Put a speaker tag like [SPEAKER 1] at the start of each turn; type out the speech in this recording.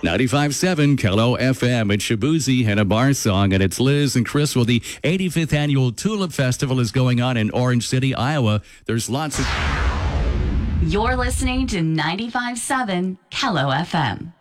[SPEAKER 1] 95.7 Kello FM. It's Shabuzi and a bar song, and it's Liz and Chris. Well, the 85th annual Tulip Festival is going on in Orange City, Iowa. There's lots of...
[SPEAKER 2] You're listening to 95.7 Kello FM.